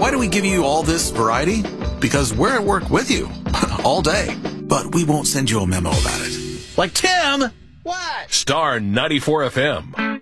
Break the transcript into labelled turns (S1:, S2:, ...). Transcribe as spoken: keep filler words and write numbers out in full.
S1: why do we give you all this variety? Because we're at work with you all day, but we won't send you a memo about it. Like, Tim!
S2: What?
S3: Star ninety-four F M.